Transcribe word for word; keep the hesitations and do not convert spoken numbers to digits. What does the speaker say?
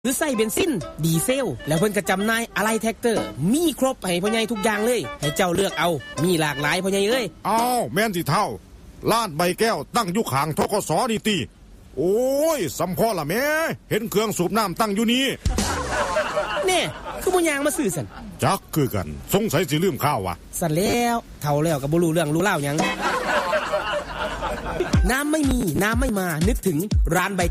หรือใส่เบนซินดีเซลแล้วเพิ่นก็จำหน่ายอะไหล่แท็กเตอร์มีครบให้พ่อใหญ่ทุกอย่างเลยให้เจ้าเลือกเอามีหลากหลายพ่อใหญ่เอ้ยอ้าวแม่นสิเท่าลาดใบแก้วตั้งอยู่ข้างธกส.นี่ติโอ้ยสำพอละแม่เห็นเครื่องสูบน้ำตั้งอยู่นี่แน่คือบ่ยางมาซื้อซั่นจักคือกันสงสัยสิลืมข้าววะสั่นแล้วเฒ่าแล้วก็บ่รู้เรื่องรู้เล่าหยังน้ำไม่มีน้ำไม่มานึกถึงร้านใบ